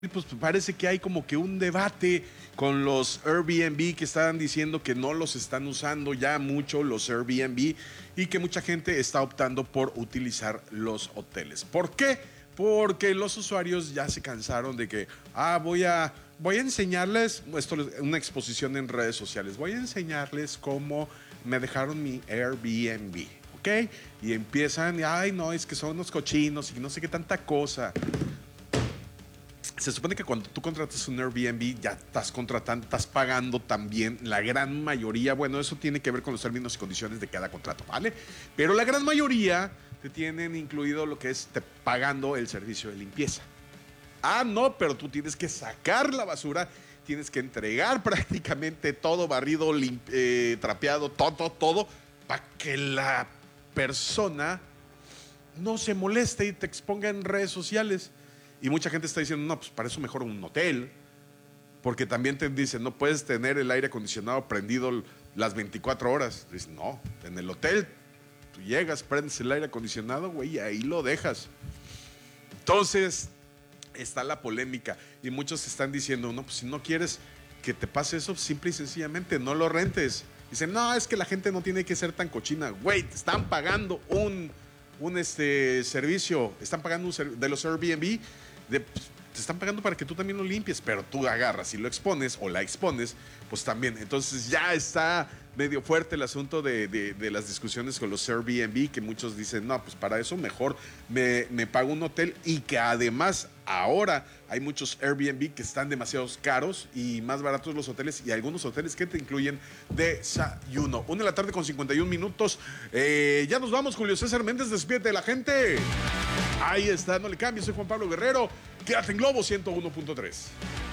Y pues parece que hay como que un debate con los Airbnb que están diciendo que no los están usando ya mucho los Airbnb y que mucha gente está optando por utilizar los hoteles. ¿Por qué? Porque los usuarios ya se cansaron de que, voy a enseñarles, esto es una exposición en redes sociales, voy a enseñarles cómo me dejaron mi Airbnb, ¿ok? Y empiezan, ay no, es que son unos cochinos y no sé qué tanta cosa. Se supone que cuando tú contratas un Airbnb ya estás contratando, estás pagando también la gran mayoría. Bueno, eso tiene que ver con los términos y condiciones de cada contrato, ¿vale? Pero la gran mayoría te tienen incluido lo que es pagando el servicio de limpieza. No, pero tú tienes que sacar la basura, tienes que entregar prácticamente todo barrido, trapeado, todo, para que la persona no se moleste y te exponga en redes sociales. Y mucha gente está diciendo, no, pues para eso mejor un hotel. Porque también te dicen, no puedes tener el aire acondicionado prendido las 24 horas. Dices, no, en el hotel tú llegas, prendes el aire acondicionado, güey, y ahí lo dejas. Entonces, está la polémica. Y muchos están diciendo, no, pues si no quieres que te pase eso, simple y sencillamente no lo rentes. Dicen, no, es que la gente no tiene que ser tan cochina. Güey, te están pagando un servicio, están pagando de los Airbnb, te están pagando para que tú también lo limpies, pero tú agarras y lo expones o la expones, pues también. Entonces ya está medio fuerte el asunto de las discusiones con los Airbnb, que muchos dicen, no, pues para eso mejor me pago un hotel, y que además ahora hay muchos Airbnb que están demasiado caros y más baratos los hoteles, y algunos hoteles que te incluyen desayuno. 1:51 p.m. Ya nos vamos, Julio César Méndez, despídete de la gente. Ahí está, no le cambies, soy Juan Pablo Guerrero. Quédate en Globo 101.3.